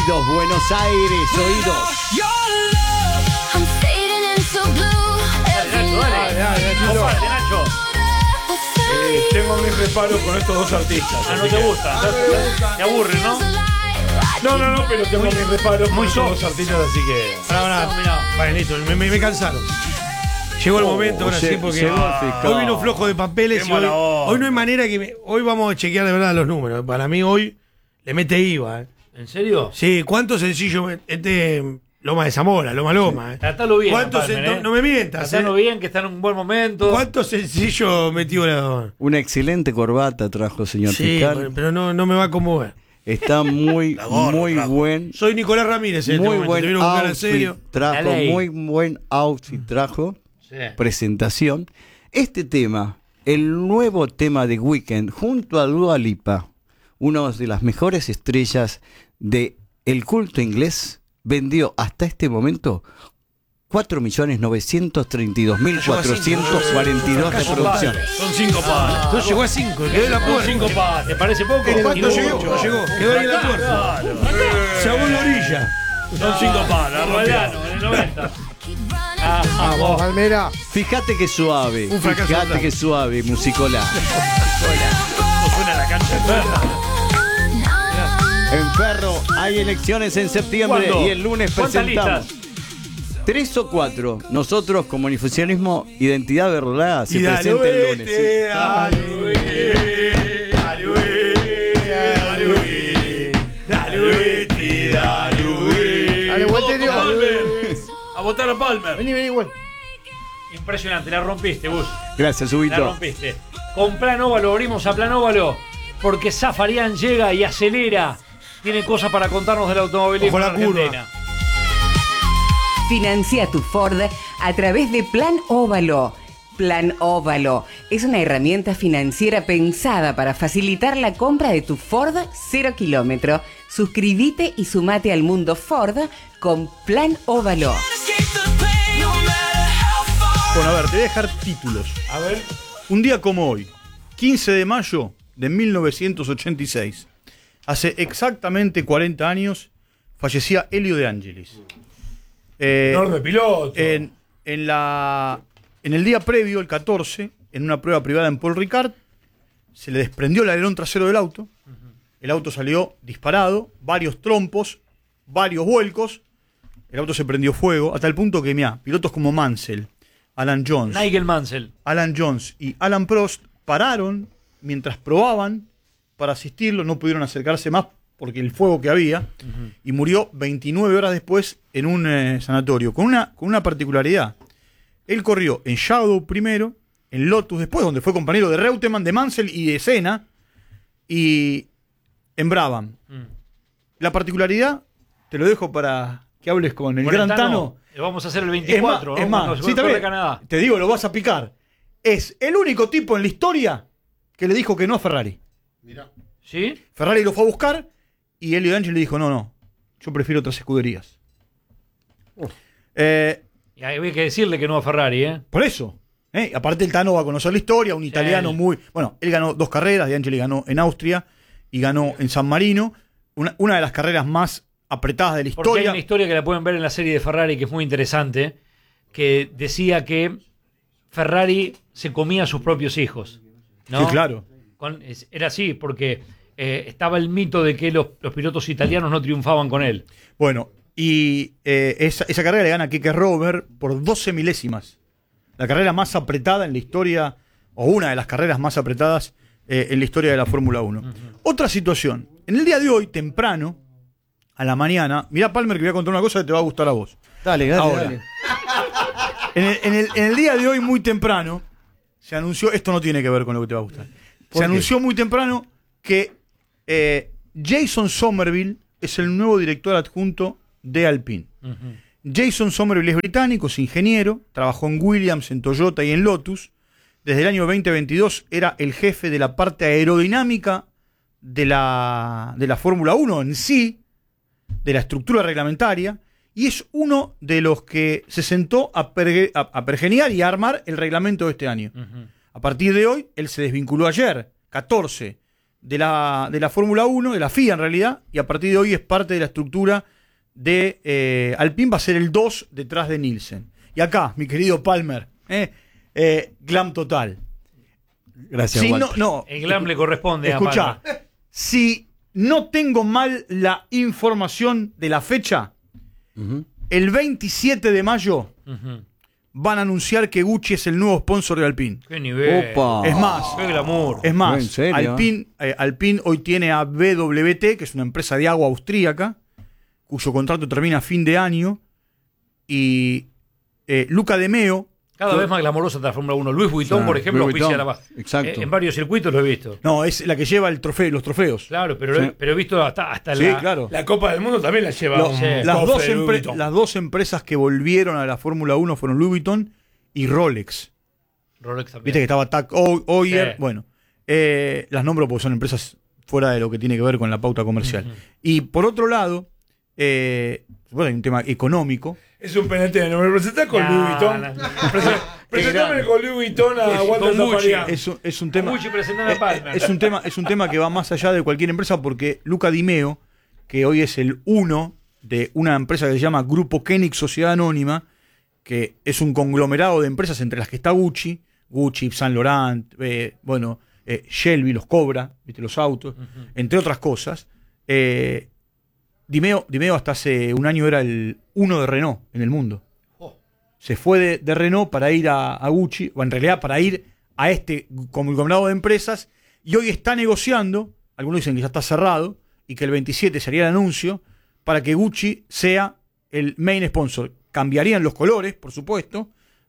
Oídos, Buenos Aires, oídos. Comparte, Nacho. Tengo mis reparos con estos dos artistas. Ah, no te gusta. Te aburre, ¿no? No, pero tengo mis reparos con muy estos soft. dos artistas, así que. Vale, listo, me cansaron. Llegó el momento, ahora sí, porque hoy vino flojo de papeles y hoy no hay manera que hoy vamos a chequear de verdad los números. Para mí hoy le mete IVA. ¿En serio? Sí, cuánto sencillo Loma de Zamora, Loma. Tratalo bien. ¿Cuánto Palmer, no me mientas, Tratalo bien, que está en un buen momento. ¿Cuánto sencillo metió la... Una excelente corbata trajo, señor Sí, fiscal. pero no me va a conmover. Está muy buen. Soy Nicolás Ramírez en este Muy momento. buen Te vino a buscar en serio. outfit trajo, muy buen outfit trajo. Sí. Presentación. Este tema, el nuevo tema de Weeknd, junto a Dua Lipa, una de las mejores estrellas del culto inglés, vendió hasta este momento 4.932.442 reproducciones. Son 5 palos. No llegó a 5, quedó en la puerta. 5 palos. ¿Te parece poco? ¿Cuánto llegó? No llegó, quedó ahí en la puerta. Se ahogó en la orilla. Son 5 palos. Roldano, en el 90. Vamos, Palmera. Fíjate que suave, Un fracaso fíjate total. que suave, musicola. Suena la cancha enferma. En Ferro hay elecciones en septiembre ¿Cuándo? y el lunes ¿Cuántas presentamos. listas? 3 o 4. Nosotros, como Unifusionismo Identidad Verdad, se presenta el lunes. ¿sí? Dale, vuelta, Dios. A votar a Palmer. Vení, vuelta. Impresionante, la rompiste, Gus. Gracias, La Ubito. rompiste. Con Plan Óvalo, abrimos a Plan Óvalo, porque Zafarian llega y acelera. Tiene cosas para contarnos del automovilismo Ojo en la curva. Argentina. Financia tu Ford a través de Plan Óvalo. Plan Óvalo es una herramienta financiera pensada para facilitar la compra de tu Ford 0 kilómetro. Suscríbete y sumate al mundo Ford con Plan Óvalo. Bueno, a ver, te voy a dejar títulos. A ver. Un día como hoy, 15 de mayo de 1986, hace exactamente 40 años, fallecía Elio De Angelis. Enorme piloto. En el día previo, el 14, en una prueba privada en Paul Ricard, se le desprendió el alerón trasero del auto. El auto salió disparado, varios trompos, varios vuelcos. El auto se prendió fuego, hasta el punto que, mirá, pilotos como Mansell, Alan Jones, Nigel Mansell. y Alan Prost pararon mientras probaban para asistirlo. No pudieron acercarse más porque el fuego que había. Y murió 29 horas después en un sanatorio. Con una particularidad. Él corrió en Shadow primero, en Lotus después, donde fue compañero de Reutemann, de Mansell y de Senna. Y en Brabham. La particularidad, te lo dejo para que hables con el gran Tano. Lo vamos a hacer el 24. Es más, cuando sí, se corre también, Canadá. te digo, lo vas a picar. Es el único tipo en la historia que le dijo que no a Ferrari. ¿Sí? Ferrari lo fue a buscar y Elio De Angelis le dijo, no, yo prefiero otras escuderías. Y había que decirle que no a Ferrari, ¿eh? Por eso. Aparte el Tano va a conocer la historia, un italiano muy... Bueno, él ganó 2 carreras, De Angelis ganó en Austria y ganó en San Marino. Una de las carreras más apretadas de la Porque hay historia. una historia que la pueden ver en la serie de Ferrari que es muy interesante, que decía que Ferrari se comía a sus propios hijos, ¿no? Sí, claro. Era así, porque estaba el mito de que los pilotos italianos no triunfaban con él. Bueno, y esa carrera le gana a Keke Rover por 12 milésimas. La carrera más apretada en la historia, o una de las carreras más apretadas en la historia de la Fórmula 1. Otra situación. En el día de hoy, temprano, a la mañana, mirá, Palmer, que voy a contar una cosa que te va a gustar a vos. Dale. Ahora, en el día de hoy, muy temprano, se anunció, esto no tiene que ver con lo que te va a gustar, se anunció muy temprano que Jason Somerville es el nuevo director adjunto de Alpine. Jason Somerville es británico, es ingeniero, trabajó en Williams, en Toyota y en Lotus. Desde el año 2022 era el jefe de la parte aerodinámica de la Fórmula 1 en sí, de la estructura reglamentaria, y es uno de los que se sentó a pergeniar y a armar el reglamento de este año. A partir de hoy, él se desvinculó ayer, 14 de la Fórmula 1, de la FIA en realidad, y a partir de hoy es parte de la estructura de Alpine, va a ser el 2 detrás de Nielsen. Y acá, mi querido Palmer, glam total. Gracias, Si Walter. El glam le corresponde escuchá, a Palmer. si no tengo mal la información de la fecha, el 27 de mayo van a anunciar que Gucci es el nuevo sponsor de Alpine. Qué nivel. Opa. Es más, Qué glamour. es más, ¿En serio? Alpine hoy tiene a BWT, que es una empresa de agua austríaca, cuyo contrato termina a fin de año, y Luca De Meo. Cada vez más glamorosa de la Fórmula 1. Louis Vuitton, Claro, por ejemplo, Louis auspicia Vuitton. la Exacto. en varios circuitos lo he visto. No, es la que lleva los trofeos. Claro, pero, Sí. pero he visto hasta Sí, la... claro. La Copa del Mundo también la lleva Lo- un las, cofre dos de Louis Vuitton. las dos empresas que volvieron a la Fórmula 1 fueron Louis Vuitton y Rolex. Rolex también. Viste que estaba Tag Heuer. Sí. Bueno, las nombro porque son empresas fuera de lo que tiene que ver con la pauta comercial. Y por otro lado, bueno, hay un tema económico. Es un penalti. ¿No me presentás con No, Louis Vuitton? no. Presentame con Louis Vuitton a Con Walter Gucci. Zaparián. Es un tema. Gucci presentando a Palmer. Es un tema que va más allá de cualquier empresa porque Luca Di Meo, que hoy es el uno de una empresa que se llama Grupo Koenig Sociedad Anónima, que es un conglomerado de empresas entre las que está Gucci, Saint Laurent, Shelby, los Cobra, ¿viste? Los autos, entre otras cosas. Di Meo hasta hace un año era el uno de Renault en el mundo. Oh. Se fue de Renault para ir a Gucci, o en realidad para ir a este conglomerado de empresas, y hoy está negociando, algunos dicen que ya está cerrado, y que el 27 sería el anuncio, para que Gucci sea el main sponsor. Cambiarían los colores, por supuesto,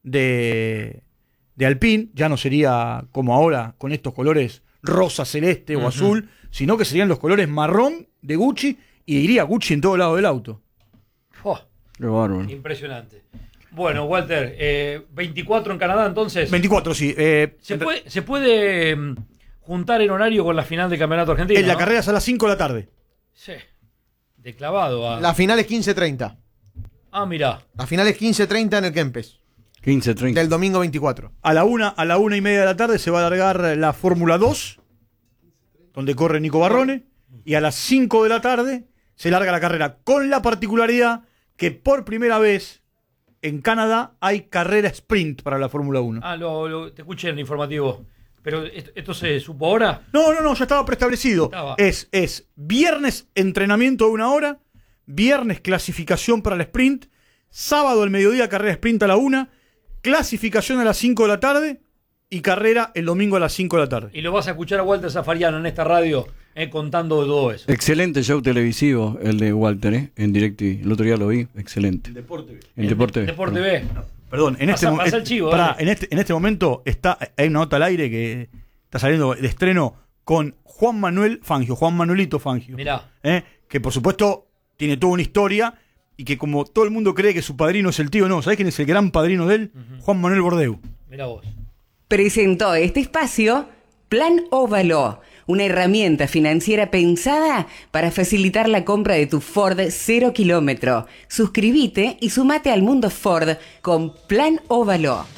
de Alpine, ya no sería como ahora con estos colores rosa, celeste o azul, sino que serían los colores marrón de Gucci, y iría Gucci en todo lado del auto. Oh, Qué bárbaro. impresionante. Bueno, Walter, 24 en Canadá entonces. 24, sí. ¿Se puede juntar en horario con la final del Campeonato Argentino? En la ¿no? carrera es a las 5 de la tarde. Sí. De clavado a... La final es 15:30. Ah, mirá. La final es 15:30 en el Kempes. 15-30. Del domingo 24. A la 1:30 de la tarde se va a largar la Fórmula 2, donde corre Nico Barrone, y a las 5 de la tarde se larga la carrera, con la particularidad que por primera vez en Canadá hay carrera sprint para la Fórmula 1. Ah, te escuché en el informativo. ¿Pero esto se supo ahora? No, ya estaba preestablecido. Estaba. Es viernes entrenamiento de 1 hora, viernes clasificación para el sprint, sábado al mediodía carrera sprint a la 1, clasificación a las 5 de la tarde y carrera el domingo a las 5 de la tarde. Y lo vas a escuchar a Walter Zafariano en esta radio contando de todo eso. Excelente show televisivo el de Walter, en DirecTV. El otro día lo vi, excelente. En Deporte B. Deporte B. Perdón, en este Pasa el chivo, pará, dale. en este momento hay una nota al aire que está saliendo de estreno con Juan Manuelito Fangio. Mirá. Que por supuesto tiene toda una historia y que como todo el mundo cree que su padrino es el tío, no. ¿Sabés quién es el gran padrino de él? Juan Manuel Bordeu. Mirá vos. Presentó este espacio Plan Óvalo, una herramienta financiera pensada para facilitar la compra de tu Ford 0 kilómetro. Suscríbete y sumate al mundo Ford con Plan Óvalo.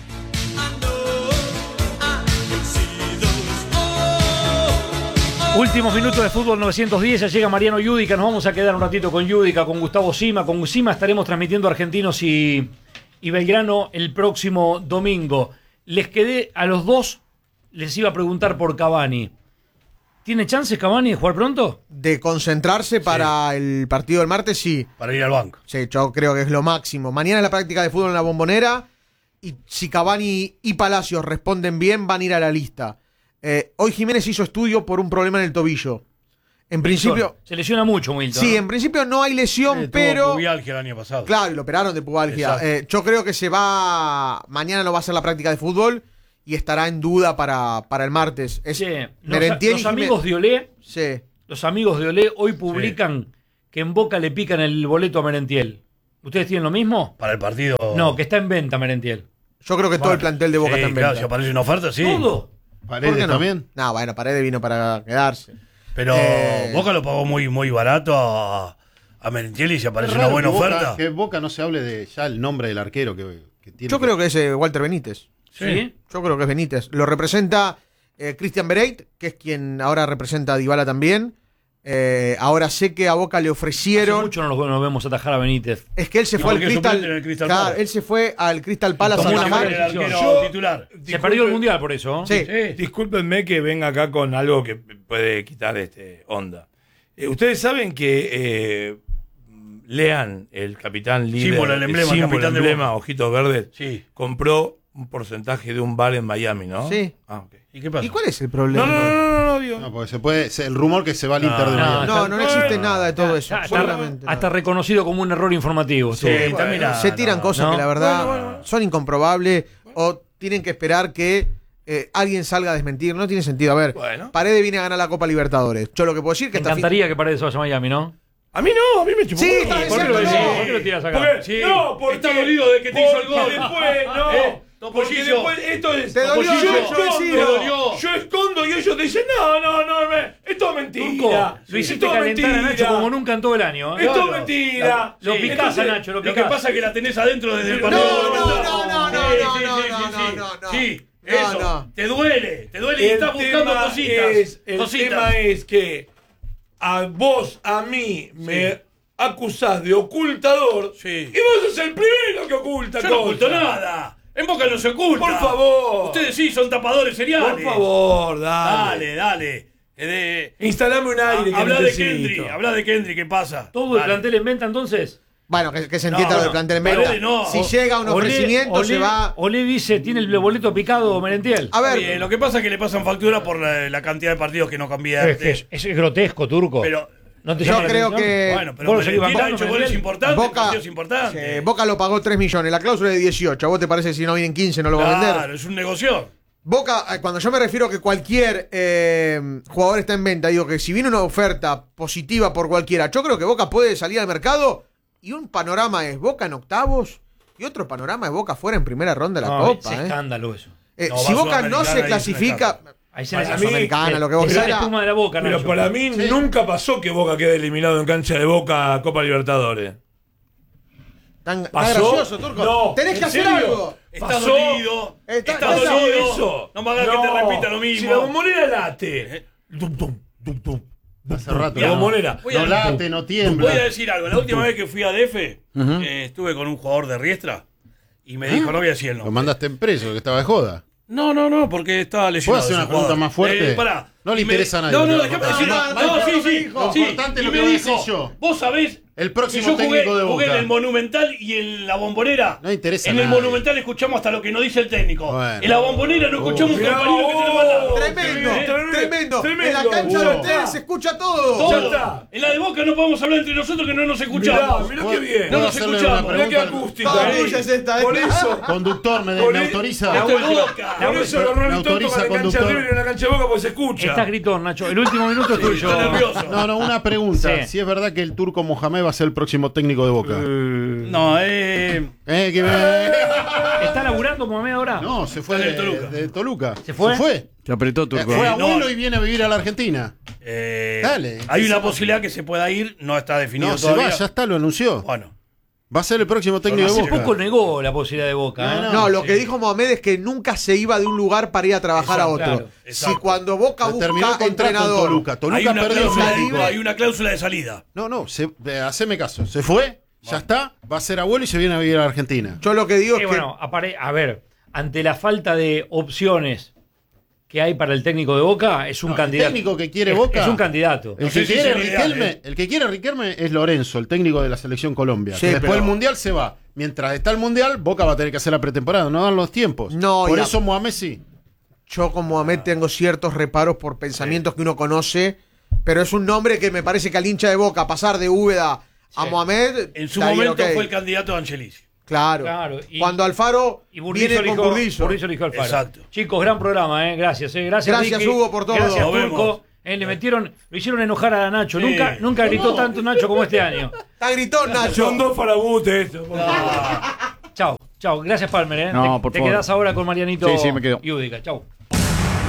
Últimos minutos de Fútbol 910, ya llega Mariano Yudica, nos vamos a quedar un ratito con Yudica, con Gustavo Sima. Con Sima estaremos transmitiendo Argentinos y Belgrano el próximo domingo. Les quedé a los dos, les iba a preguntar por Cavani. ¿Tiene chances Cavani de jugar pronto? De concentrarse para el partido del martes, sí. Para ir al banco. Sí, yo creo que es lo máximo. Mañana es la práctica de fútbol en la Bombonera. Y si Cavani y Palacios responden bien, van a ir a la lista. Hoy Jiménez hizo estudio por un problema en el tobillo. En principio. Se lesiona mucho, Milton. Sí, ¿no? en principio no hay lesión, Tuvo pero. pubalgia el año pasado. Claro, y lo operaron de pubalgia. Yo creo que se va. Mañana no va a ser la práctica de fútbol y estará en duda para el martes. Es Sí, Merentiel los y amigos de Olé, Sí. los amigos de Olé hoy publican que en Boca le pican el boleto a Merentiel. ¿Ustedes tienen lo mismo? Para el partido. No, que está en venta Merentiel. Yo creo que todo el plantel de Boca está en Claro, venta. si aparece una oferta, sí. ¿Todo? ¿Por Paredes qué no? también. No, bueno, Paredes vino para quedarse. Pero Boca lo pagó muy barato a Merentiel y si aparece una buena oferta. Que Boca no se hable de ya el nombre del arquero que tiene. Yo creo que es Walter Benítez. ¿Sí? Yo creo que es Benítez. Lo representa Christian Bereit, que es quien ahora representa a Dybala también. Ahora sé que a Boca le ofrecieron. Hace mucho no nos vemos atajar a Benítez. Es que él se fue al Crystal. Claro, él se fue al Crystal Palace a Tomó una atajar. mala decisión. Titular. Se perdió el mundial por eso. Sí. Discúlpenme que venga acá con algo que puede quitar onda. Ustedes saben que Lean, el capitán líder, Símbolo, el emblema, capitán de emblema, Boca. ojitos verdes, Sí. compró un porcentaje de un bar en Miami, ¿no? Sí. Ah, ok. ¿Y qué pasa? ¿Y cuál es el problema? No, digo. No, porque el rumor que se va al Inter de Miami. No existe nada de todo eso. Está Seguramente hasta reconocido como un error informativo. Sí, estuvo. también se tiran cosas no. que la verdad son incomprobables o tienen que esperar que alguien salga a desmentir. No tiene sentido. A ver, Bueno. Paredes viene a ganar la Copa Libertadores. Yo lo que puedo decir es que Me encantaría que Paredes vaya a Miami, ¿no? A mí no, a mí me chupó. Sí, huevo. está bien, ¿Por qué cierto, lo decís? no. ¿Por qué lo tiras acá? Porque, Sí. no, porque Está dolido de que te hizo el gol. Después, no. Porque Topollillo. después esto es. Te dolió, Topollillo, yo escondo, decido. te dolió. Yo escondo y ellos dicen, no, esto es mentira. Turco, lo hiciste Esto es calentar a Nacho mentira. como nunca en todo el año. ¿eh? Esto es Claro. mentira. Lo Sí. picás a Nacho, lo Lo que picás. pasa es que la tenés adentro desde el No, partido. no. Sí, No, eso. no. Te duele y estás buscando cositas. El tema es que a vos, a mí, me acusás de ocultador. Sí. Y vos sos el primero que oculta Yo no cosas. oculto nada. En Boca no se oculta. Por favor. Ustedes sí son tapadores seriales. Por favor, dale. Dale. Instalame un aire que Habla de necesito. Kendry, ¿qué pasa? ¿Todo el Dale. plantel en venta entonces? Bueno, que se entienda lo del plantel en venta. Paredes no. Si llega un ofrecimiento, se va. Olé dice, tiene el boleto picado, Merentiel. A ver, Bien, lo que pasa es que le pasan factura por la cantidad de partidos que no convierte. Es grotesco, Turco. Pero, ¿No te yo llama la creo atención? que bueno, pero ¿Vos lo seguís Merentiel ha bancando, hecho goles Merentiel? importantes, Boca, partidos importantes. Boca lo pagó 3 millones. La cláusula es de 18. ¿A vos te parece que si no vienen 15 no lo va a vender? Claro, es un negocio. Boca, cuando yo me refiero a que cualquier jugador está en venta, digo que si viene una oferta positiva por cualquiera, yo creo que Boca puede salir al mercado y un panorama es Boca en octavos y otro panorama es Boca fuera en primera ronda de la No, Copa. es escándalo eso. No, Si va Boca no Sudamericana se y es un clasifica, Ahí se Para Sudamericana, lo que vos la quieras. espuma de la boca, Pero Nacho. para mí nunca pasó que Boca quede eliminado en cancha de Boca a Copa Libertadores. tan ¿Pasó? gracioso, Turco. No, Tenés que ¿en hacer serio? algo. Está ¿Pasó? dolido. Está Está dolido. Eso. No me hagas que te repita lo mismo. Si la bombonera late. Tum, tum, tum, tum. Hace rato. La bombonera. Voy a- No late, no Voy a tiembla. decir algo. La última vez que fui a DF, estuve con un jugador de Riestra y me dijo, no voy a decir el Lo nombre. mandaste en preso, que estaba de joda. No, porque estaba lesionado. ¿Puedo hacer una ese pregunta jugador. más fuerte? Pará. No le Y me- interesa a nadie. No, Lo déjame importante- decir. no, No, sí. Lo importante es Y lo me que voy a dijo, decir yo. vos sabés El próximo que yo técnico de jugué Boca. en el Monumental y en la Bombonera. No interesa En a el nadie. Monumental escuchamos hasta lo que nos dice el técnico. Bueno. En la Bombonera no escuchamos un Mirá, compañero que tenemos al lado. Tremendo. En la cancha de ustedes se escucha todo. Todo. está. En la de Boca no podemos hablar entre nosotros que no nos escuchamos. Mirá qué bien. No ¿Puedo nos hacerle escuchamos. una Mirá qué pregunta? acústica. Toda ahí. tuya es esta, Por eso. Conductor, ¿me Por- autoriza? Esto es Boca. Por eso los Me Rolling Stones autoriza, tocan en cancha conductor. de River y en la cancha de Boca porque se escucha. Estás gritón, Nacho. El último minuto es tuyo. Está nervioso. No, una pregunta. Sí. Si es verdad que el turco Mohamed va a ser el próximo técnico de Boca. No, Que me- ¿Está laburando Mohamed ahora? No, se fue Está en de el Toluca. de Toluca. ¿Se fue? Se apretó Turco. Fue no. abuelo y viene a vivir a la Argentina. Dale. Hay una posibilidad que se pueda ir, no está definido No, se todavía. va, ya está, lo anunció. Bueno, Va a ser el próximo técnico de Hace Boca. poco negó la posibilidad de Boca. ¿eh? No, lo que dijo Mohamed es que nunca se iba de un lugar para ir a trabajar a otro. Claro, exacto. Si cuando Boca Terminó el busca contrato en entrenador, Toluca. hay Toluca una, perdió su cláusula, técnico. hay una cláusula de salida. No, haceme caso. Se fue, ya está, va a ser abuelo y se viene a vivir a la Argentina. yo lo que digo es que Bueno, a ver, ante la falta de opciones que hay para el técnico de Boca, es un No, el candidato. técnico que quiere Es- Boca- Es un candidato. El No sé que si quiere es el ideal, Riquelme, el que quiere Riquelme es Lorenzo, el técnico de la selección Colombia. Sí, Que después pero- del Mundial se va. Mientras está el Mundial, Boca va a tener que hacer la pretemporada. No dan los tiempos. No, Por y eso Mohamed sí. yo con Mohamed tengo ciertos reparos por pensamientos que uno conoce, pero es un nombre que me parece que al hincha de Boca pasar de Úbeda a Mohamed En su está bien, momento ok. fue el candidato de Angelici. Claro. Claro, y- Cuando Alfaro Y Burdizo viene con eligió, Burdizo. Burdizo eligió al Faro. Exacto. Chicos, gran programa, Gracias, Gracias, Gracias, Ricky. Hugo, por todo. Gracias, Nos Turco. vemos. Le metieron, lo hicieron enojar a Nacho. Sí. Nunca gritó tanto Nacho como este año. Está gritón, Nacho. Son dos farabutes esto. Chao. Gracias, Palmer, No, por te favor. quedás ahora con Marianito Sí, sí, me quedo. y Udica. Chau.